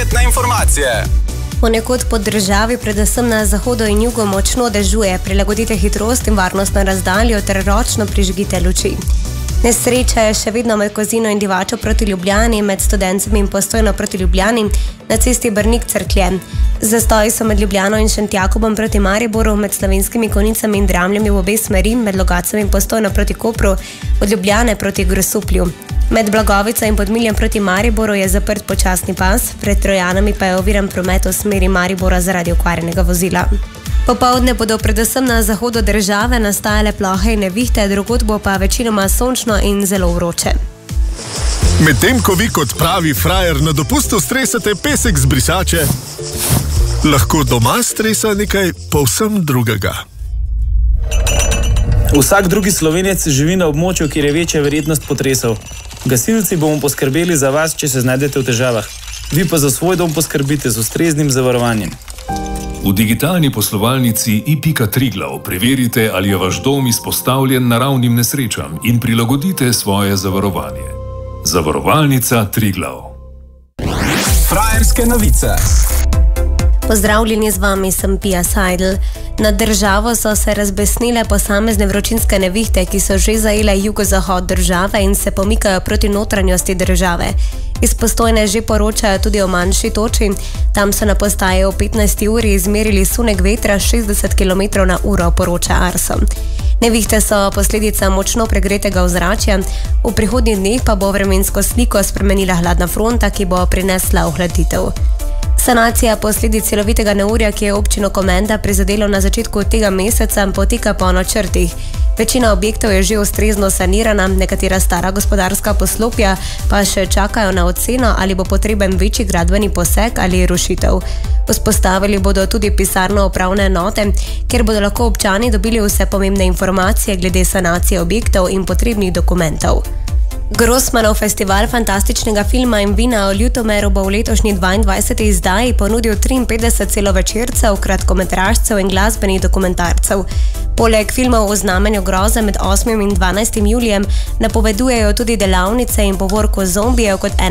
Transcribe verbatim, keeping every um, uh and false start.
Projektne informacije. Ponekod po državi, predvsem na zahodu in jugu, močno dežuje. Prilagodite hitrost in varnostno razdaljo ter ročno prižgite luči. Nesreča je še vedno med Kozino in Divačo proti Ljubljani, med Studencem in Postojno proti Ljubljani, na cesti Brnik-Cerklje. Zastoji so med Ljubljano in Šentjakobom proti Mariboru, med Slovenskimi Konjicami in Dramljami v obe smeri, med Logatcem in Postojno proti Kopru, od Ljubljane proti Grosuplju. Med Blagovico in Podmiljem proti Mariboru je zaprt počasni pas, pred Trojanami pa je oviran promet v smeri Maribora zaradi okvarjenega vozila. Popoldne bodo predvsem na zahodu države nastajale plohe in nevihte, drugod bo pa večinoma sončno in zelo vroče. Medtem ko vi kot pravi frajer na dopustu stresate pesek z brisače, lahko doma stresa nekaj povsem drugega. Vsak drugi Slovenec živi na območju, kjer je večja verjetnost potresov. Gasilci bomo poskrbeli za vas, če se znajdete v težavah. Vi pa za svoj dom poskrbite z ustreznim zavarovanjem. V digitalni poslovalnici i pika Triglav preverite, ali je vaš dom izpostavljen naravnim nesrečam in prilagodite svoje zavarovanje. Zavarovalnica Triglav. Frajerske novice. Pozdravljeni, z vami sem Pia Seidel. Nad državo so se razbesnile posamezne vročinske nevihte, ki so že zajele jugozahod države in se pomikajo proti notranjosti države. Iz Postojne že poročajo tudi o manjši toči. Tam so na postaji o petnajsti uri izmerili sunek vetra šestdeset kilometrov na uro, poroča Arso. Nevihte so posledica močno pregretega ozračja, v prihodnjih dneh pa bo vremensko sliko spremenila hladna fronta, ki bo prinesla ohladitev. Sanacija posledic silovitega neurja, ki je občino Komenda prizadelo na začetku tega meseca, poteka po načrtih. Večina objektov je že ustrezno sanirana, nekatera stara gospodarska poslopja pa še čakajo na oceno, ali bo potreben večji gradbeni poseg ali rušitev. Vzpostavili bodo tudi pisarno-upravne enote, kjer bodo lahko občani dobili vse pomembne informacije glede sanacije objektov in potrebnih dokumentov. Grossmanov festival fantastičnega filma in vina o Ljutomeru bo v letošnji dvaindvajseti izdaji ponudil triinpetdeset celovečercev, kratkometražcev in glasbenih dokumentarcev. Poleg filmov o znamenju groze med osmim in dvanajstim julijem napovedujejo tudi delavnice in povorko zombijev kot ene